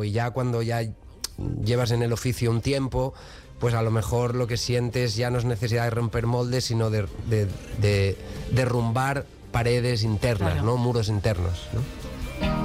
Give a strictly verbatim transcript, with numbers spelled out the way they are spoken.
y ya cuando ya llevas en el oficio un tiempo, pues a lo mejor lo que sientes ya no es necesidad de romper moldes, sino de, de, de derrumbar paredes internas, Claro. ¿no? Muros internos, ¿no?